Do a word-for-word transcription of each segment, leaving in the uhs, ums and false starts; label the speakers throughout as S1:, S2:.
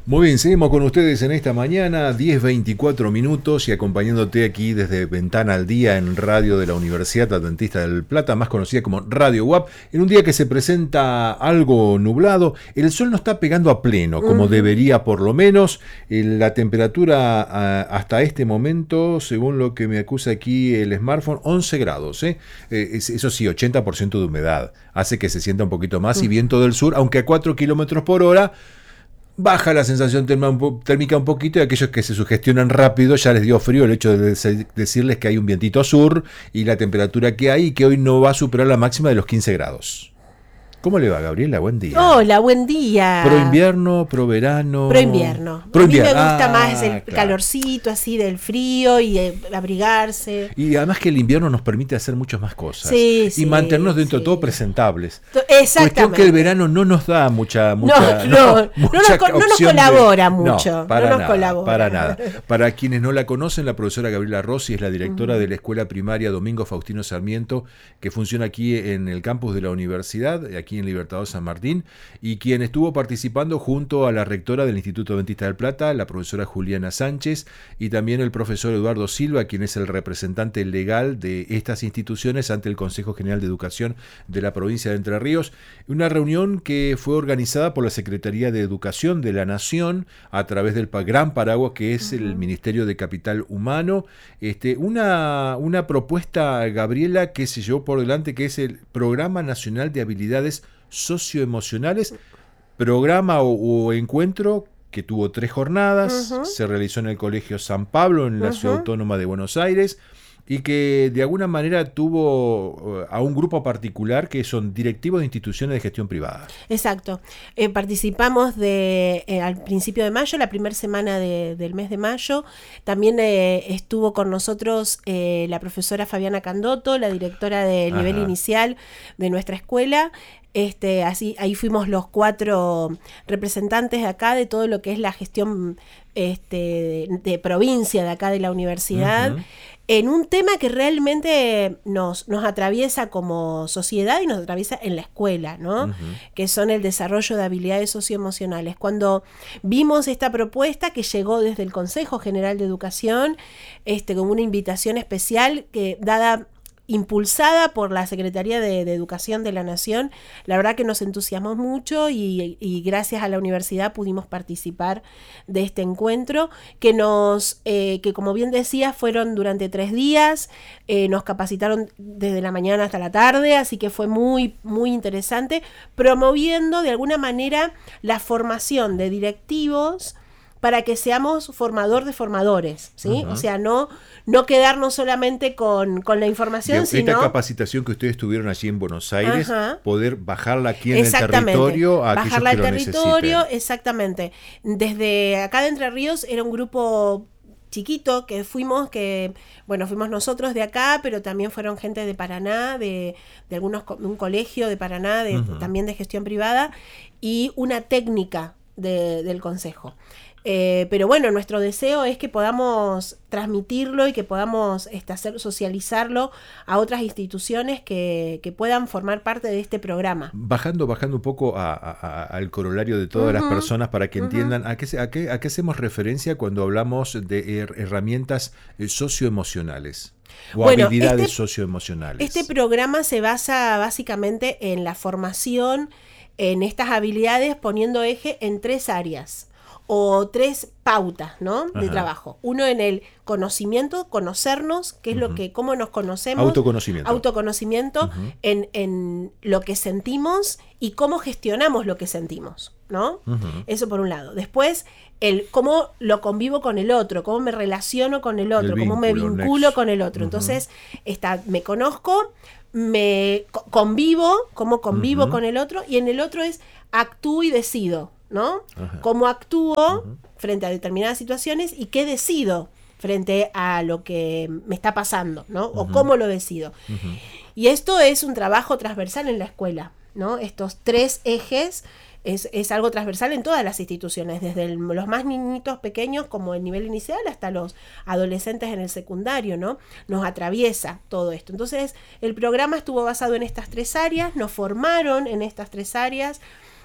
S1: Muy bien, seguimos con ustedes en esta mañana, diez veinticuatro minutos, y acompañándote aquí desde Ventana al Día en Radio de la Universidad Adventista del Plata, más conocida como Radio U A P, en un día que se presenta algo nublado. El sol no está pegando a pleno, como uh-huh. debería por lo menos. La temperatura a, hasta este momento, según lo que me acusa aquí el smartphone, once grados. ¿eh? Eh, eso sí, ochenta por ciento de humedad, hace que se sienta un poquito más, uh-huh. y viento del sur, aunque a cuatro kilómetros por hora, baja la sensación térmica un poquito, y aquellos que se sugestionan rápido ya les dio frío el hecho de decirles que hay un vientito sur y la temperatura que hay, y que hoy no va a superar la máxima de los quince grados. ¿Cómo le va, Gabriela? Buen día.
S2: Hola, buen día.
S1: ¿Pro invierno, pro verano?
S2: Pro invierno.
S1: Pro
S2: a mí
S1: invierno.
S2: me gusta
S1: ah,
S2: más el
S1: claro.
S2: calorcito así del frío y de abrigarse.
S1: Y además que el invierno nos permite hacer muchas más cosas.
S2: Sí,
S1: y
S2: sí,
S1: mantenernos dentro
S2: sí.
S1: de todo presentables.
S2: Exactamente.
S1: Cuestión que el verano no nos da mucha, mucha,
S2: no, no,
S1: no,
S2: no,
S1: mucha
S2: nos, no nos colabora
S1: de,
S2: mucho.
S1: No, para
S2: no nos
S1: nada,
S2: colabora.
S1: para nada. Para quienes no la conocen, la profesora Gabriela Rossi es la directora uh-huh. de la Escuela Primaria Domingo Faustino Sarmiento, que funciona aquí en el campus de la universidad, aquí en Libertador San Martín, y quien estuvo participando junto a la rectora del Instituto Adventista del Plata, la profesora Juliana Sánchez, y también el profesor Eduardo Silva, quien es el representante legal de estas instituciones ante el Consejo General de Educación de la provincia de Entre Ríos. Una reunión que fue organizada por la Secretaría de Educación de la Nación a través del gran paraguas que es uh-huh. el Ministerio de Capital Humano. Este, una, una propuesta, Gabriela, que se llevó por delante, que es el Programa Nacional de Habilidades Socioemocionales, programa o, o encuentro que tuvo tres jornadas, uh-huh. se realizó en el Colegio San Pablo, en la uh-huh. Ciudad Autónoma de Buenos Aires, y que de alguna manera tuvo a un grupo particular que son directivos de instituciones de gestión privada.
S2: Exacto. Eh, participamos de eh, al principio de mayo, la primera semana de, del mes de mayo. También eh, estuvo con nosotros eh, la profesora Fabiana Candoto, la directora del nivel Ajá. inicial de nuestra escuela. Este, así, ahí fuimos los cuatro representantes de acá de todo lo que es la gestión este, de, de provincia de acá de la universidad, uh-huh. en un tema que realmente nos, nos atraviesa como sociedad y nos atraviesa en la escuela, ¿no? Uh-huh. Que son el desarrollo de habilidades socioemocionales. Cuando vimos esta propuesta que llegó desde el Consejo General de Educación, este, con una invitación especial que dada impulsada por la Secretaría de, de Educación de la Nación, la verdad que nos entusiasmó mucho y, y gracias a la universidad pudimos participar de este encuentro que nos, eh, que como bien decía, fueron durante tres días, eh, nos capacitaron desde la mañana hasta la tarde, así que fue muy, muy interesante, promoviendo de alguna manera la formación de directivos para que seamos formador de formadores, ¿sí? Uh-huh. O sea, no, no quedarnos solamente con, con la información,
S1: de,
S2: sino...
S1: Esta capacitación que ustedes tuvieron allí en Buenos Aires, uh-huh. poder bajarla aquí en el
S2: exactamente.
S1: territorio a
S2: bajarla
S1: aquellos que
S2: al
S1: lo
S2: territorio,
S1: necesiten.
S2: Exactamente. Desde acá de Entre Ríos era un grupo chiquito que fuimos, que bueno, fuimos nosotros de acá, pero también fueron gente de Paraná, de, de algunos un colegio de Paraná, de, uh-huh. también de gestión privada, y una técnica de, del consejo. Eh, pero bueno, nuestro deseo es que podamos transmitirlo y que podamos este, hacer, socializarlo a otras instituciones que, que puedan formar parte de este programa.
S1: Bajando, bajando un poco a, a, a, al corolario de todas uh-huh. las personas para que uh-huh. entiendan a qué, a, qué, a qué hacemos referencia cuando hablamos de her- herramientas socioemocionales. O
S2: bueno,
S1: habilidades
S2: este,
S1: socioemocionales.
S2: Este programa se basa básicamente en la formación en estas habilidades, poniendo eje en tres áreas o tres pautas, ¿no? de Ajá. trabajo. Uno en el conocimiento, conocernos, que es uh-huh. lo que, cómo nos conocemos.
S1: Autoconocimiento.
S2: Autoconocimiento
S1: uh-huh.
S2: en, en lo que sentimos y cómo gestionamos lo que sentimos, ¿no? Uh-huh. Eso por un lado. Después, el cómo lo convivo con el otro, cómo me relaciono con el otro, el vínculo, cómo me vinculo next. con el otro. Uh-huh. Entonces, está, me conozco, me co- convivo, cómo convivo uh-huh. con el otro, y en el otro es actúo y decido, ¿no? Ajá. Cómo actúo uh-huh. frente a determinadas situaciones y qué decido frente a lo que me está pasando, ¿no? Uh-huh. O cómo lo decido. Uh-huh. Y esto es un trabajo transversal en la escuela, ¿no? Estos tres ejes es, es algo transversal en todas las instituciones, desde el, los más niñitos pequeños como el nivel inicial hasta los adolescentes en el secundario, ¿no? Nos atraviesa todo esto. Entonces, el programa estuvo basado en estas tres áreas, nos formaron en estas tres áreas.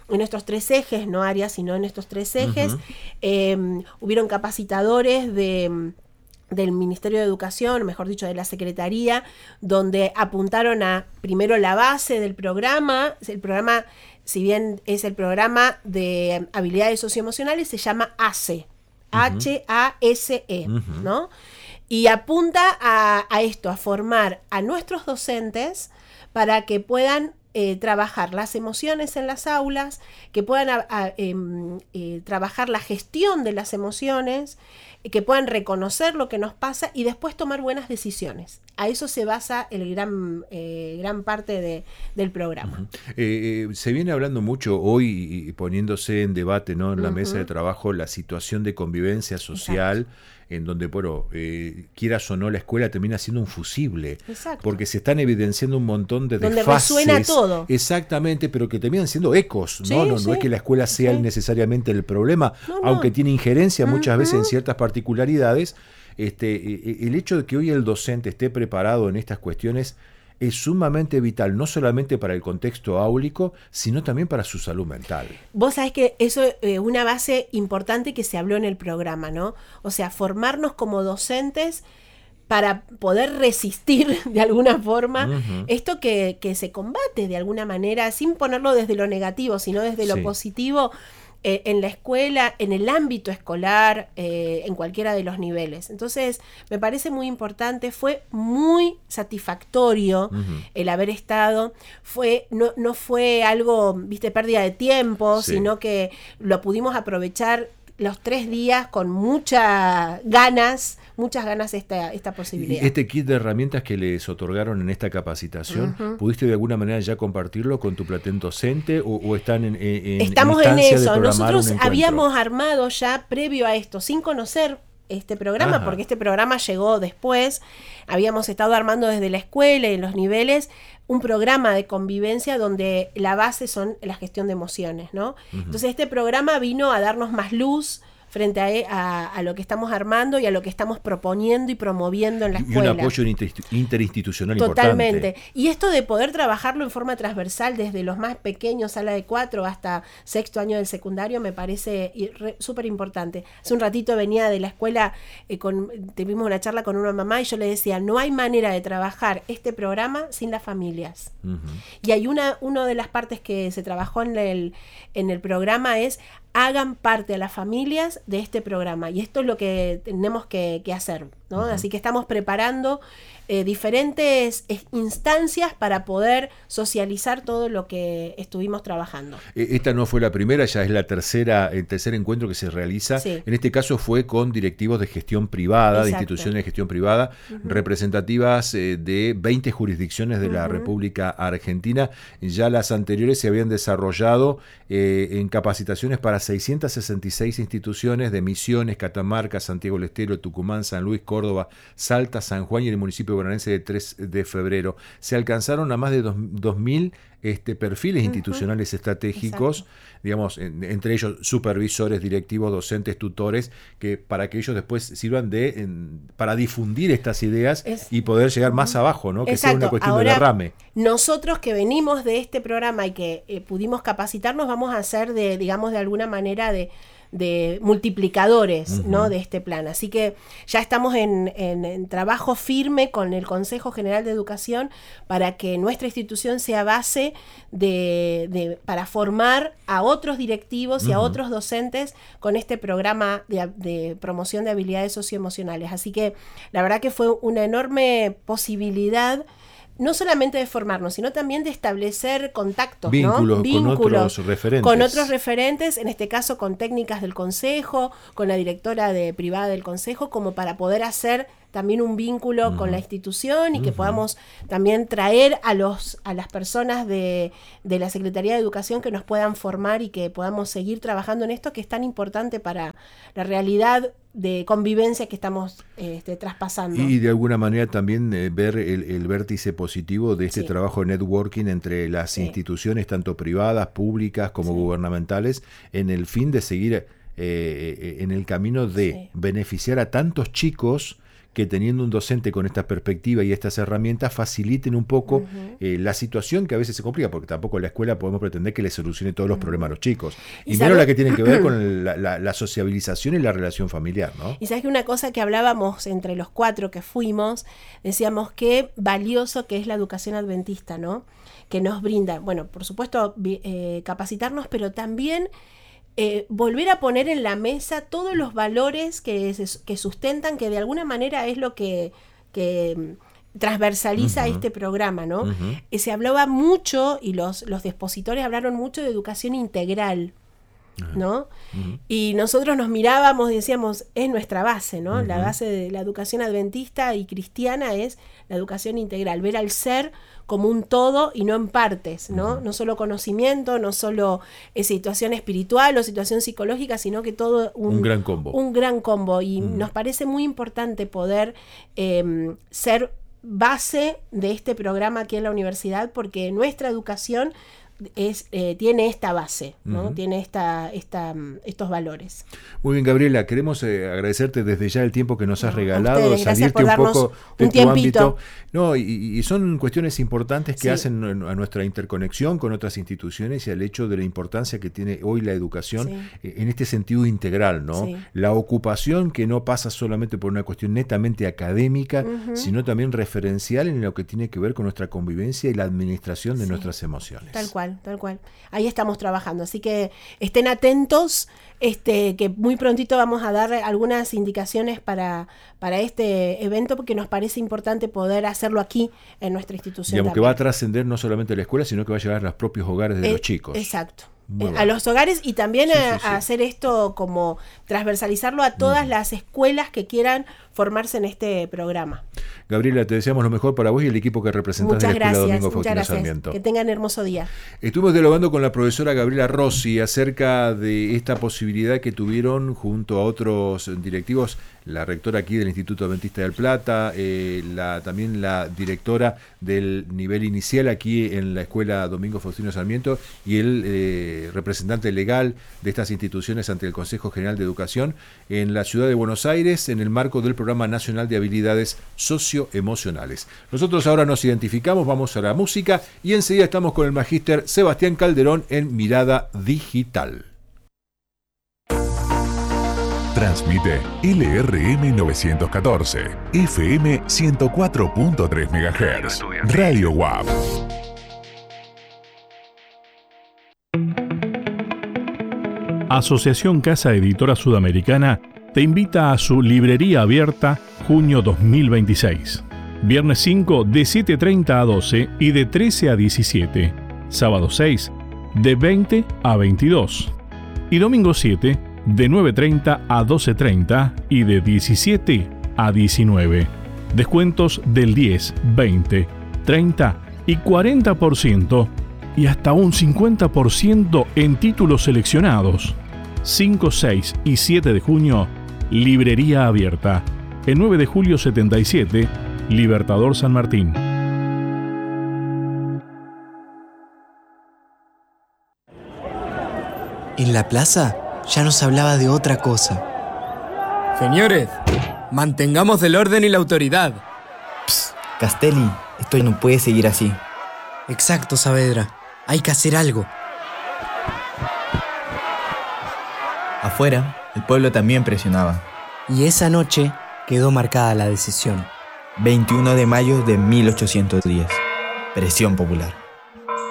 S2: en estos tres ejes, no áreas, sino en estos tres ejes.
S1: Uh-huh.
S2: Eh, hubieron capacitadores de... del Ministerio de Educación, mejor dicho, de la Secretaría, donde apuntaron a, primero, la base del programa. El programa, si bien es el programa de habilidades socioemocionales, se llama A C E, uh-huh. H A S E, uh-huh. ¿no? Y apunta a, a esto, a formar a nuestros docentes para que puedan Eh, trabajar las emociones en las aulas, que puedan a, a, eh, eh, trabajar la gestión de las emociones, eh, que puedan reconocer lo que nos pasa y después tomar buenas decisiones. A eso se basa el gran, eh, gran parte de, del programa.
S1: Uh-huh. eh, eh, se viene hablando mucho hoy y poniéndose en debate, ¿no?, en la uh-huh. mesa de trabajo, la situación de convivencia social. Exacto. En donde, bueno, eh, quieras o no, la escuela termina siendo un fusible. Exacto. Porque se están evidenciando un montón de
S2: donde
S1: desfases.
S2: Resuena todo.
S1: Exactamente, pero que terminan siendo ecos,
S2: sí,
S1: ¿no? No,
S2: sí.
S1: no es que la escuela sea sí. necesariamente el problema, no, no. aunque tiene injerencia muchas uh-huh. veces en ciertas particularidades. Este, el hecho de que hoy el docente esté preparado en estas cuestiones es sumamente vital, no solamente para el contexto áulico, sino también para su salud mental.
S2: Vos sabés que eso es eh, una base importante que se habló en el programa, ¿no? O sea, formarnos como docentes para poder resistir de alguna forma uh-huh. esto que, que se combate de alguna manera, sin ponerlo desde lo negativo, sino desde lo sí. positivo, eh, en la escuela, en el ámbito escolar, eh, en cualquiera de los niveles. Entonces, me parece muy importante, fue muy satisfactorio uh-huh. el haber estado, fue, no, no fue algo, viste, pérdida de tiempo, sí. sino que lo pudimos aprovechar los tres días con muchas ganas, muchas ganas esta, esta posibilidad.
S1: Este kit de herramientas que les otorgaron en esta capacitación, uh-huh. ¿pudiste de alguna manera ya compartirlo con tu plantel docente o, o están en, en
S2: Estamos en eso. Nosotros habíamos armado ya previo a esto, sin conocer este programa, Ajá. porque este programa llegó después, habíamos estado armando desde la escuela y en los niveles un programa de convivencia donde la base son la gestión de emociones, ¿no? Uh-huh. Entonces este programa vino a darnos más luz frente a, a, a lo que estamos armando y a lo que estamos proponiendo y promoviendo en la escuela.
S1: Y un apoyo inter, interinstitucional
S2: Totalmente.
S1: importante.
S2: Y esto de poder trabajarlo en forma transversal desde los más pequeños, sala de cuatro, hasta sexto año del secundario, me parece súper importante. Hace un ratito venía de la escuela, eh, con, tuvimos una charla con una mamá y yo le decía, no hay manera de trabajar este programa sin las familias. Uh-huh. Y hay una, una de las partes que se trabajó en el, en el programa es hagan parte a las familias de este programa y esto es lo que tenemos que, que hacer, ¿no? Uh-huh. Así que estamos preparando eh, diferentes instancias para poder socializar todo lo que estuvimos trabajando.
S1: Esta no fue la primera, ya es la tercera, el tercer encuentro que se realiza. Sí. En este caso fue con directivos de gestión privada, Exacto. de instituciones de gestión privada, uh-huh. representativas eh, de veinte jurisdicciones de uh-huh. la República Argentina. Ya las anteriores se habían desarrollado eh, en capacitaciones para seiscientas sesenta y seis instituciones de Misiones, Catamarca, Santiago del Estero, Tucumán, San Luis, Córdoba, Salta, San Juan y el municipio bonaerense de tres de febrero. Se alcanzaron a más de dos mil este, perfiles uh-huh. institucionales estratégicos, Exacto. digamos, en, entre ellos supervisores, directivos, docentes, tutores, que para que ellos después sirvan de en, para difundir estas ideas es, y poder llegar uh-huh. más abajo, ¿no? Que
S2: Exacto.
S1: sea una cuestión
S2: Ahora,
S1: de derrame.
S2: Nosotros que venimos de este programa y que eh, pudimos capacitarnos, vamos a hacer de, digamos, de alguna manera de de multiplicadores, uh-huh. ¿no? de este plan. Así que ya estamos en, en, en trabajo firme con el Consejo General de Educación para que nuestra institución sea base de, de para formar a otros directivos uh-huh. y a otros docentes con este programa de, de promoción de habilidades socioemocionales. Así que la verdad que fue una enorme posibilidad, no solamente de formarnos, sino también de establecer contactos,
S1: Vínculos,
S2: ¿no?
S1: Vínculos con otros referentes.
S2: Con otros referentes, en este caso con técnicas del Consejo, con la directora de privada del Consejo, como para poder hacer también un vínculo uh-huh. con la institución y uh-huh. que podamos también traer a los a las personas de, de la Secretaría de Educación que nos puedan formar y que podamos seguir trabajando en esto que es tan importante para la realidad de convivencia que estamos este, traspasando.
S1: Y de alguna manera también eh, ver el, el vértice positivo de este sí. trabajo de networking entre las sí. instituciones, tanto privadas, públicas como sí. gubernamentales, en el fin de seguir eh, en el camino de sí. beneficiar a tantos chicos que teniendo un docente con esta perspectiva y estas herramientas faciliten un poco uh-huh. eh, la situación que a veces se complica, porque tampoco la escuela podemos pretender que le solucione todos los uh-huh. problemas a los chicos. Y, y menos la que tiene que ver con la, la, la sociabilización y la relación familiar, ¿no?
S2: Y sabes que una cosa que hablábamos entre los cuatro que fuimos, decíamos qué valioso que es la educación adventista, ¿no? Que nos brinda, bueno, por supuesto, eh, capacitarnos, pero también eh, volver a poner en la mesa todos los valores que, se, que sustentan, que de alguna manera es lo que, que transversaliza uh-huh. este programa, ¿no? Uh-huh. Eh, se hablaba mucho, y los, los expositores hablaron mucho de educación integral, ¿no? Uh-huh. Y nosotros nos mirábamos y decíamos, es nuestra base, ¿no? Uh-huh. La base de la educación adventista y cristiana es la educación integral, ver al ser como un todo y no en partes, ¿no? Uh-huh. No solo conocimiento, no solo eh, situación espiritual o situación psicológica, sino que todo un,
S1: un gran combo.
S2: Un gran combo. Y uh-huh. nos parece muy importante poder eh, ser base de este programa aquí en la universidad, porque nuestra educación Es, eh, tiene esta base, ¿no? Uh-huh. Tiene esta, esta, estos valores.
S1: Muy bien, Gabriela, queremos eh, agradecerte desde ya el tiempo que nos has no, regalado, ustedes, salirte un poco de
S2: un
S1: tu tiempito. ámbito. No, y, y son cuestiones importantes que sí. hacen a nuestra interconexión con otras instituciones y al hecho de la importancia que tiene hoy la educación sí. en este sentido integral, ¿no? Sí. La ocupación que no pasa solamente por una cuestión netamente académica, uh-huh. sino también referencial en lo que tiene que ver con nuestra convivencia y la administración de sí. nuestras emociones.
S2: Tal cual. Tal cual. Ahí estamos trabajando, así que estén atentos, este, que muy prontito vamos a dar algunas indicaciones para, para este evento, porque nos parece importante poder hacerlo aquí en nuestra institución.
S1: Digamos también. Que va a trascender no solamente la escuela, sino que va a llegar a los propios hogares de eh, los chicos.
S2: Exacto. Eh, a los hogares y también sí, a, sí, sí. a hacer esto como transversalizarlo a todas mm. las escuelas que quieran formarse en este programa.
S1: Gabriela, te deseamos lo mejor para vos y el equipo que representás de la Escuela
S2: gracias,
S1: Domingo Faustino
S2: gracias.
S1: Sarmiento.
S2: Que tengan hermoso día.
S1: Estuvimos dialogando con la profesora Gabriela Rossi acerca de esta posibilidad que tuvieron junto a otros directivos, la rectora aquí del Instituto Adventista del Plata, eh, la, también la directora del nivel inicial aquí en la Escuela Domingo Faustino Sarmiento y el eh, representante legal de estas instituciones ante el Consejo General de Educación en la ciudad de Buenos Aires en el marco del Programa Nacional de Habilidades Socioemocionales. Nosotros ahora nos identificamos, vamos a la música y enseguida estamos con el magíster Sebastián Calderón en Mirada Digital.
S3: Transmite L R M novecientos catorce, F M ciento cuatro punto tres megahertz, Radio U A P.
S4: Asociación Casa Editora Sudamericana te invita a su librería abierta junio dos mil veintiséis. Viernes cinco de siete treinta a doce y de trece a diecisiete. Sábado seis de veinte a veintidós. Y domingo siete de nueve treinta a doce treinta y de diecisiete a diecinueve. Descuentos del diez, veinte, treinta y cuarenta por ciento y hasta un cincuenta por ciento en títulos seleccionados. cinco, seis y siete de junio, librería abierta. El nueve de julio setenta y siete, Libertador San Martín.
S5: En la plaza ya nos hablaba de otra cosa.
S6: Señores, mantengamos el orden y la autoridad.
S5: Psst, Castelli, esto no puede seguir así.
S6: Exacto, Saavedra. Hay que hacer algo.
S5: Afuera, el pueblo también presionaba.
S6: Y esa noche quedó marcada la decisión.
S5: veintiuno de mayo de mil ochocientos diez. Presión popular.